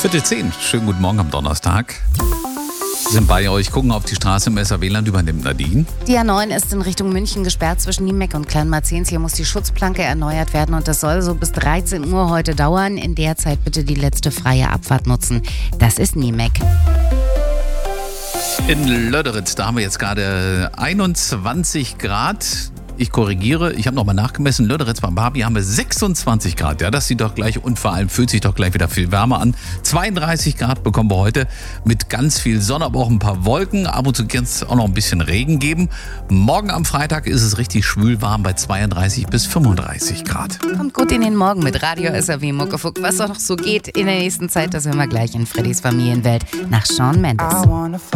9:45. Schönen guten Morgen am Donnerstag. Wir sind bei euch, gucken auf die Straße im SAW-Land, übernimmt Nadine. Die A9 ist in Richtung München gesperrt zwischen Niemeck und Kleinmarzens. Hier muss die Schutzplanke erneuert werden und das soll so bis 13 Uhr heute dauern. In der Zeit bitte die letzte freie Abfahrt nutzen. Das ist Niemeck. In Löderitz, da haben wir jetzt gerade 21 Grad. Ich korrigiere, ich habe nochmal nachgemessen, in Löderitz beim Barbie haben wir 26 Grad. Ja, das sieht doch gleich und vor allem fühlt sich doch gleich wieder viel wärmer an. 32 Grad bekommen wir heute mit ganz viel Sonne, aber auch ein paar Wolken. Ab und zu kann es auch noch ein bisschen Regen geben. Morgen am Freitag ist es richtig schwül warm bei 32 bis 35 Grad. Kommt gut in den Morgen mit Radio SAW Muckefuck. Was auch noch so geht in der nächsten Zeit, das hören wir gleich in Freddys Familienwelt nach Shawn Mendes.